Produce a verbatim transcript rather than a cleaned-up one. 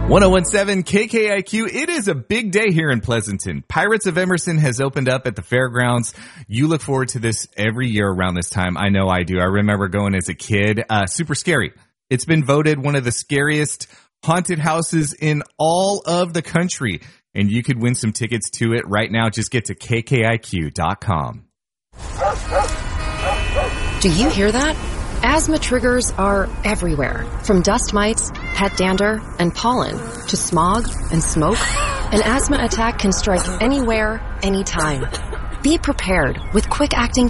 ten seventeen K K I Q. It is a big day here in Pleasanton. Pirates of Emerson has opened up at the fairgrounds. You look forward to this every year around this time. I know I do. I remember going as a kid. Uh, super scary. It's been voted one of the scariest haunted houses in all of the country. And you could win some tickets to it right now. Just get to K K I Q dot com. Do you hear that? Asthma triggers are everywhere, from dust mites, pet dander, and pollen, to smog and smoke. An asthma attack can strike anywhere, anytime. Be prepared with quick-acting